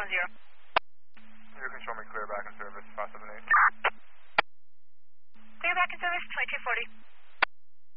You can show me clear back in service, 578. Clear back in service, 2240.